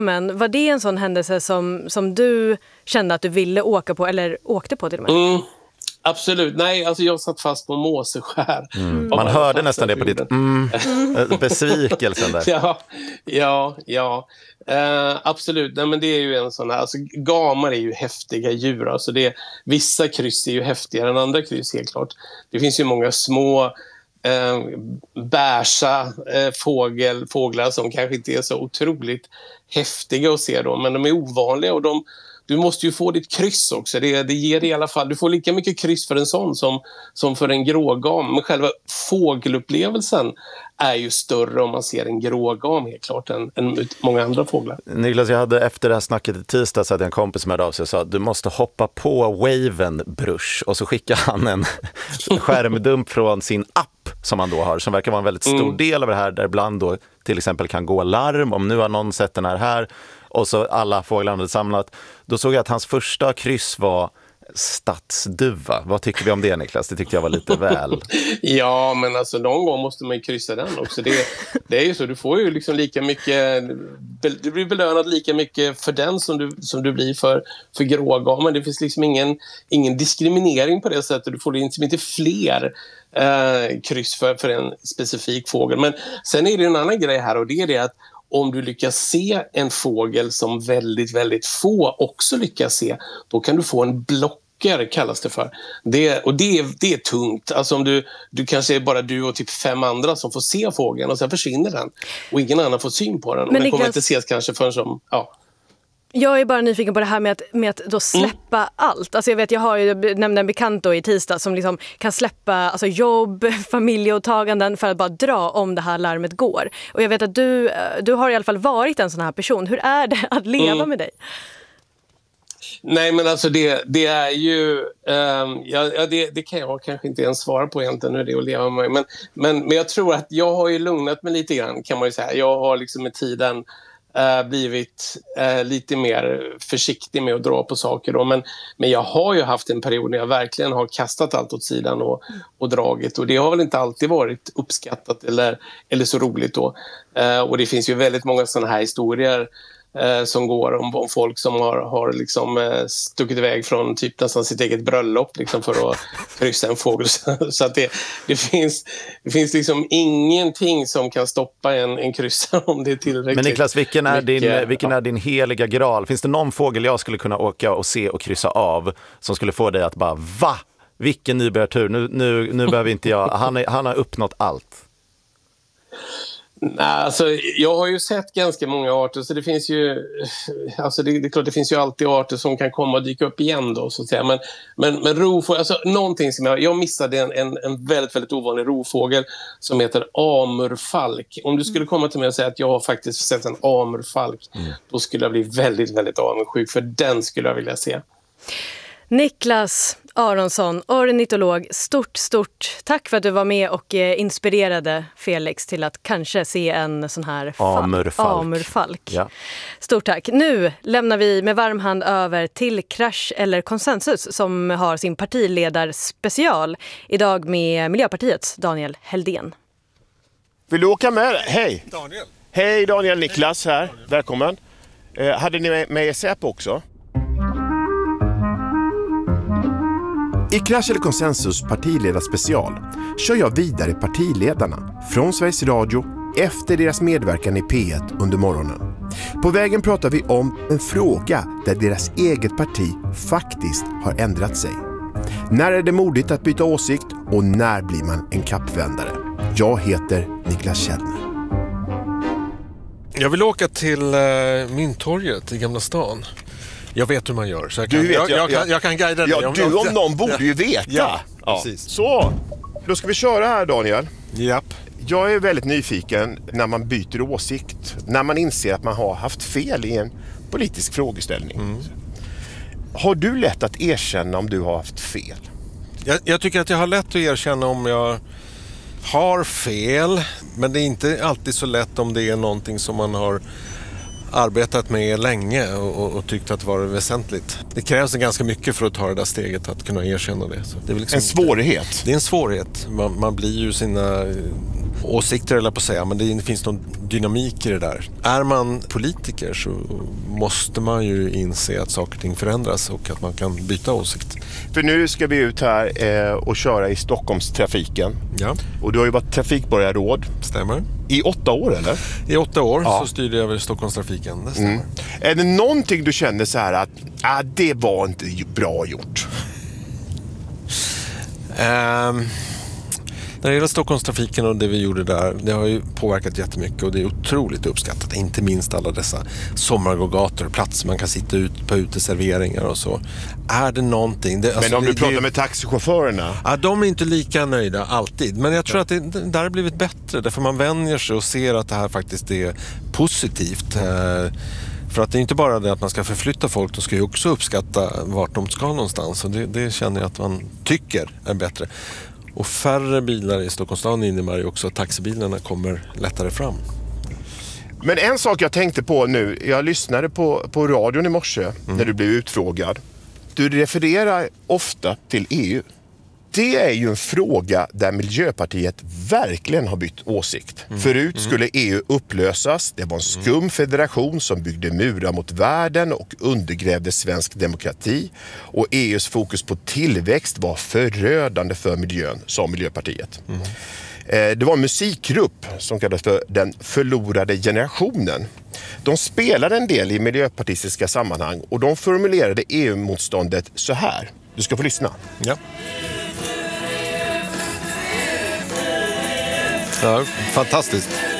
Men var det en sån händelse som du kände att du ville åka på eller åkte på till och med? Absolut. Nej, alltså jag satt fast på Måseskär. Man hörde nästan det på ditt besvikelsen där. Ja. Absolut. Nej, men det är ju en sån här... Alltså, gamar är ju häftiga djur. Alltså vissa kryss är ju häftigare än andra kryss, helt klart. Det finns ju många små... bärsa fåglar som kanske inte är så otroligt häftiga att se då, men de är ovanliga och du måste ju få ditt kryss också. Det ger i alla fall, du får lika mycket kryss för en sån som för en grågam, men själva fågelupplevelsen är ju större om man ser en grågam helt klart än många andra fåglar. Niklas, jag hade efter det här snacket i tisdag så hade en kompis med av sig och sa du måste hoppa på Waven Brush, och så skickade han en skärmdump från sin app som han då har, som verkar vara en väldigt stor del av det här, där ibland då till exempel kan gå larm om nu har någon sett den här och så alla fåglarna hade samlat. Då såg jag att hans första kryss var stadsduva. Vad tycker vi om det, Niklas? Det tyckte jag var lite väl. Ja, men alltså någon gång måste man ju kryssa den också. Det är ju så, du får ju liksom lika mycket, du blir belönad lika mycket för den som du blir för grågamen. Det finns liksom ingen diskriminering på det sättet. Du får liksom inte fler kryss för en specifik fågel. Men sen är det en annan grej här, och det är det att om du lyckas se en fågel som väldigt, väldigt få också lyckas se, då kan du få en blocker, kallas det för. Det är tungt. Alltså om du kanske är bara du och typ 5 andra som får se fågeln, och sen försvinner den. Och ingen annan får syn på den. Och den kommer inte ses kanske förrän som... Ja. Jag är bara nyfiken på det här med att då släppa allt. Alltså jag vet, jag har ju nämnt en bekant då i tisdag som liksom kan släppa alltså jobb, familjeåtaganden för att bara dra om det här larmet går. Och jag vet att du har i alla fall varit en sån här person. Hur är det att leva med dig? Nej, men alltså det är ju... det kan jag kanske inte ens svara på egentligen, hur det är att leva med mig. Men jag tror att jag har ju lugnat mig lite grann, kan man ju säga. Jag har liksom med tiden... blivit lite mer försiktig med att dra på saker då. Men jag har ju haft en period när jag verkligen har kastat allt åt sidan och dragit, och det har väl inte alltid varit uppskattat eller så roligt då. Och det finns ju väldigt många sådana här historier som går om folk som har liksom stuckit iväg från typ nästan sitt eget bröllop liksom för att kryssa en fågel. Så att det finns liksom ingenting som kan stoppa en kryssare om det är tillräckligt. Men Niklas, vilken är din heliga graal? Finns det någon fågel jag skulle kunna åka och se och kryssa av som skulle få dig att bara, va? Vilken nybörjartur, nu behöver inte jag, han har uppnått allt. Nej, alltså, jag har ju sett ganska många arter, så det finns ju, alltså det är klart, det finns ju alltid arter som kan komma och dyka upp igen då, så att säga. Men rovfågel, alltså någonting som jag missade en väldigt, väldigt ovanlig rovfågel som heter amurfalk. Om du skulle komma till mig och säga att jag har faktiskt sett en amurfalk, då skulle jag bli väldigt, väldigt avundsjuk, för den skulle jag vilja se. Niklas Aronsson, ornitolog, stort tack för att du var med och inspirerade Felix till att kanske se en sån här amurfalk. Ja. Stort tack. Nu lämnar vi med varm hand över till Krasch eller konsensus, som har sin partiledarspecial idag med Miljöpartiets Daniel Heldén. Vill du åka med? Hej! Daniel. Hej Daniel, Niklas här. Välkommen. Hade ni med er Säpo också? I Krasch eller konsensus partiledarspecial kör jag vidare partiledarna från Sveriges Radio efter deras medverkan i P1 under morgonen. På vägen pratar vi om en fråga där deras eget parti faktiskt har ändrat sig. När är det modigt att byta åsikt och när blir man en kappvändare? Jag heter Niklas Källner. Jag vill åka till Mynttorget i Gamla stan. Jag vet hur man gör, så jag kan guida dig. Ja, du om någon borde ju veta. Ja, precis. Så, då ska vi köra här, Daniel. Japp. Jag är väldigt nyfiken när man byter åsikt, när man inser att man har haft fel i en politisk frågeställning. Har du lätt att erkänna om du har haft fel? Jag tycker att jag har lätt att erkänna om jag har fel, men det är inte alltid så lätt om det är någonting som man har arbetat med länge och tyckt att det var väsentligt. Det krävs ganska mycket för att ta det där steget att kunna erkänna det. Så det är liksom en svårighet. Det är en svårighet. Man blir ju sina åsikter eller på att säga, men det finns någon dynamik i det där. Är man politiker så måste man ju inse att saker och ting förändras och att man kan byta åsikt. För nu ska vi ut här och köra i Stockholmstrafiken. Ja. Och du har ju varit trafikborgarråd. Stämmer. I 8 år, eller? I 8 år så styrde jag över Stockholmstrafiken, det stämmer. Är det någonting du känner så här att det var inte bra gjort? När det gäller Stockholmstrafiken och det vi gjorde där, det har ju påverkat jättemycket och det är otroligt uppskattat. Inte minst alla dessa sommargågator och platser man kan sitta ut på uteserveringar och så. Är det någonting... Men om du pratar med taxichaufförerna? Ja, de är inte lika nöjda alltid. Men jag tror att det där har blivit bättre. Därför man vänjer sig och ser att det här faktiskt är positivt. För att det är inte bara det att man ska förflytta folk, de ska ju också uppskatta vart de ska någonstans. Och det känner jag att man tycker är bättre. Och färre bilar i Stockholmsstaden innebär ju också att taxibilarna kommer lättare fram. Men en sak jag tänkte på nu, jag lyssnade på radion i morse när du blev utfrågad. Du refererar ofta till EU. Det är ju en fråga där Miljöpartiet verkligen har bytt åsikt. Förut skulle EU upplösas. Det var en skum federation som byggde murar mot världen och undergrävde svensk demokrati. Och EUs fokus på tillväxt var förödande för miljön, sa Miljöpartiet. Det var en musikgrupp som kallades för den förlorade generationen. De spelade en del i miljöpartistiska sammanhang och de formulerade EU-motståndet så här. Du ska få lyssna. Ja. Ja, fantastiskt.